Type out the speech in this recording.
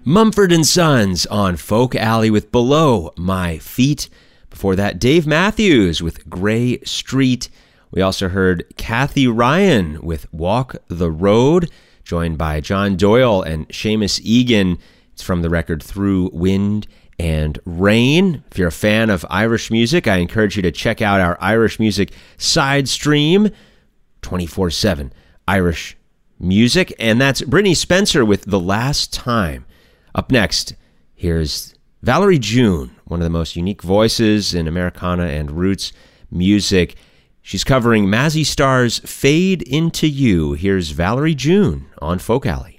Mumford & Sons on Folk Alley with Below My Feet. Before that, Dave Matthews with Gray Street. We also heard Kathy Ryan with Walk the Road, joined by John Doyle and Seamus Egan. It's from the record Through Wind and Rain. If you're a fan of Irish music, I encourage you to check out our Irish music side stream, 24/7 Irish music. And that's Brittany Spencer with The Last Time. Up next, here's Valerie June, one of the most unique voices in Americana and roots music. She's covering Mazzy Star's Fade Into You. Here's Valerie June on Folk Alley.